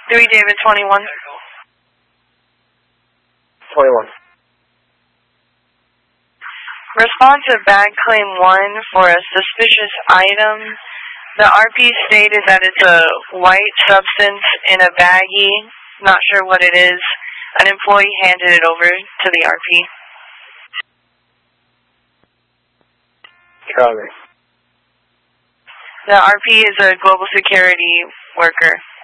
Dewey David 21. 21. Respond to bag claim 1 for a suspicious item. The RP stated that it's a white substance in a baggie. Not sure what it is. An employee handed it over to the RP. Copy. The RP is a global security worker.